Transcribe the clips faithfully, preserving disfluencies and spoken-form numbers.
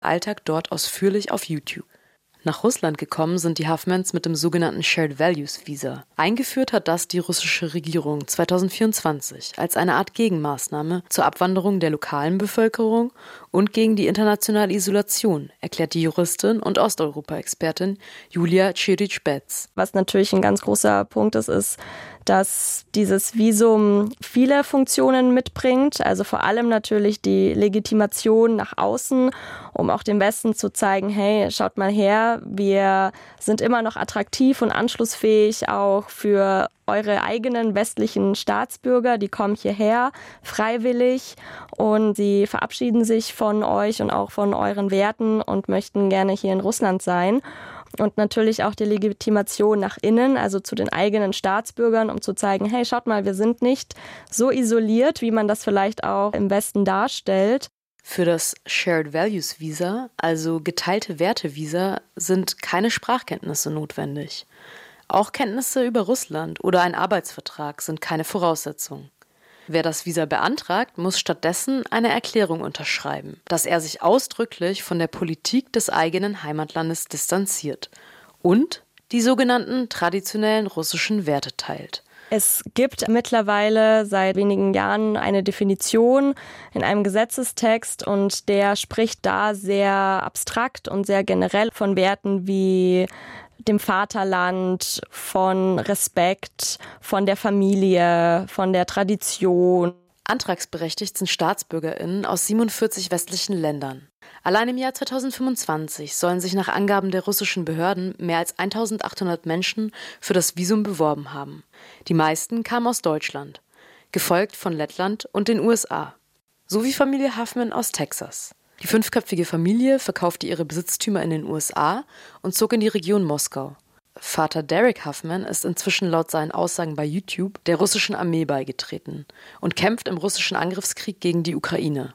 Alltag dort ausführlich auf YouTube. Nach Russland gekommen sind die Huffmans mit dem sogenannten Shared Values Visa. Eingeführt hat das die russische Regierung zweitausendvierundzwanzig als eine Art Gegenmaßnahme zur Abwanderung der lokalen Bevölkerung und gegen die internationale Isolation, erklärt die Juristin und Osteuropa-Expertin Julia Ciric-Betz. Was natürlich ein ganz großer Punkt ist, ist, dass dieses Visum viele Funktionen mitbringt, also vor allem natürlich die Legitimation nach außen, um auch dem Westen zu zeigen, hey, schaut mal her, wir sind immer noch attraktiv und anschlussfähig auch für eure eigenen westlichen Staatsbürger, die kommen hierher freiwillig und sie verabschieden sich von euch und auch von euren Werten und möchten gerne hier in Russland sein. Und natürlich auch die Legitimation nach innen, also zu den eigenen Staatsbürgern, um zu zeigen, hey, schaut mal, wir sind nicht so isoliert, wie man das vielleicht auch im Westen darstellt. Für das Shared Values Visa, also geteilte Werte Visa, sind keine Sprachkenntnisse notwendig. Auch Kenntnisse über Russland oder ein Arbeitsvertrag sind keine Voraussetzung. Wer das Visa beantragt, muss stattdessen eine Erklärung unterschreiben, dass er sich ausdrücklich von der Politik des eigenen Heimatlandes distanziert und die sogenannten traditionellen russischen Werte teilt. Es gibt mittlerweile seit wenigen Jahren eine Definition in einem Gesetzestext und der spricht da sehr abstrakt und sehr generell von Werten wie dem Vaterland, von Respekt, von der Familie, von der Tradition. Antragsberechtigt sind StaatsbürgerInnen aus siebenundvierzig westlichen Ländern. Allein im Jahr zweitausendfünfundzwanzig sollen sich nach Angaben der russischen Behörden mehr als eintausendachthundert Menschen für das Visum beworben haben. Die meisten kamen aus Deutschland, gefolgt von Lettland und den U S A, sowie Familie Huffman aus Texas. Die fünfköpfige Familie verkaufte ihre Besitztümer in den U S A und zog in die Region Moskau. Vater Derek Huffman ist inzwischen laut seinen Aussagen bei YouTube der russischen Armee beigetreten und kämpft im russischen Angriffskrieg gegen die Ukraine.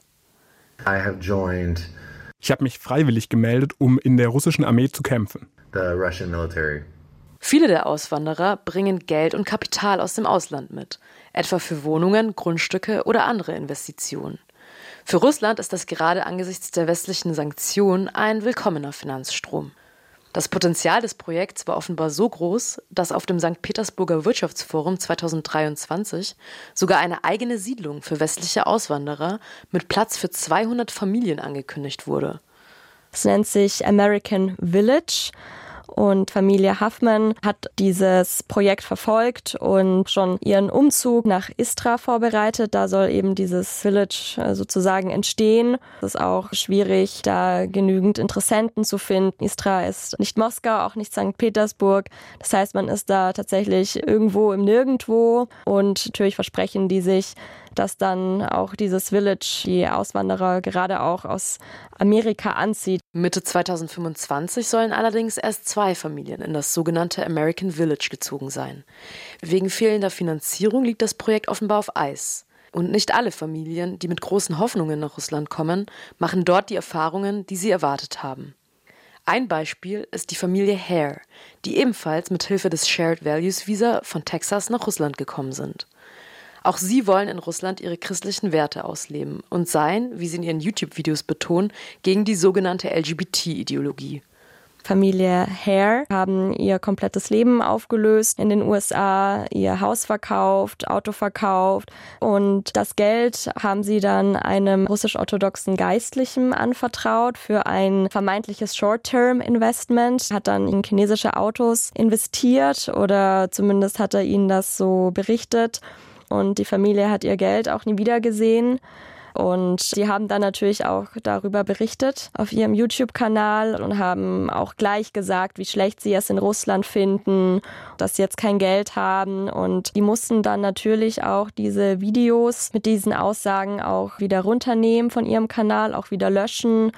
I have joined Ich habe mich freiwillig gemeldet, um in der russischen Armee zu kämpfen. the Russian military. Viele der Auswanderer bringen Geld und Kapital aus dem Ausland mit, etwa für Wohnungen, Grundstücke oder andere Investitionen. Für Russland ist das gerade angesichts der westlichen Sanktionen ein willkommener Finanzstrom. Das Potenzial des Projekts war offenbar so groß, dass auf dem Sankt Petersburger Wirtschaftsforum zweitausenddreiundzwanzig sogar eine eigene Siedlung für westliche Auswanderer mit Platz für zweihundert Familien angekündigt wurde. Es nennt sich American Village. Und Familie Huffman hat dieses Projekt verfolgt und schon ihren Umzug nach Istra vorbereitet. Da soll eben dieses Village sozusagen entstehen. Es ist auch schwierig, da genügend Interessenten zu finden. Istra ist nicht Moskau, auch nicht Sankt Petersburg. Das heißt, man ist da tatsächlich irgendwo im Nirgendwo. Und natürlich versprechen die sich, dass dann auch dieses Village die Auswanderer gerade auch aus Amerika anzieht. Mitte zweitausendfünfundzwanzig sollen allerdings erst zwei Familien in das sogenannte American Village gezogen sein. Wegen fehlender Finanzierung liegt das Projekt offenbar auf Eis. Und nicht alle Familien, die mit großen Hoffnungen nach Russland kommen, machen dort die Erfahrungen, die sie erwartet haben. Ein Beispiel ist die Familie Hare, die ebenfalls mit Hilfe des Shared Values Visa von Texas nach Russland gekommen sind. Auch sie wollen in Russland ihre christlichen Werte ausleben und seien, wie sie in ihren YouTube-Videos betonen, gegen die sogenannte L G B T-Ideologie. Familie Hare haben ihr komplettes Leben aufgelöst in den U S A, ihr Haus verkauft, Auto verkauft und das Geld haben sie dann einem russisch-orthodoxen Geistlichen anvertraut für ein vermeintliches Short-Term-Investment, hat dann in chinesische Autos investiert oder zumindest hat er ihnen das so berichtet. Und die Familie hat ihr Geld auch nie wieder gesehen. Und sie haben dann natürlich auch darüber berichtet auf ihrem YouTube-Kanal und haben auch gleich gesagt, wie schlecht sie es in Russland finden, dass sie jetzt kein Geld haben. Und die mussten dann natürlich auch diese Videos mit diesen Aussagen auch wieder runternehmen von ihrem Kanal, auch wieder löschen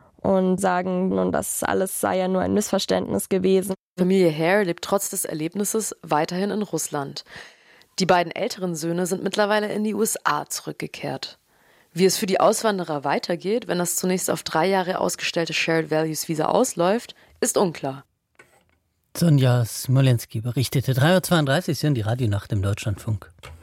und sagen, nun, das alles sei ja nur ein Missverständnis gewesen. Familie Hare lebt trotz des Erlebnisses weiterhin in Russland. Die beiden älteren Söhne sind mittlerweile in die U S A zurückgekehrt. Wie es für die Auswanderer weitergeht, wenn das zunächst auf drei Jahre ausgestellte Shared Values Visa ausläuft, ist unklar. Sonja Smolenski berichtete. drei Uhr zweiunddreißig sind die Radionacht im Deutschlandfunk.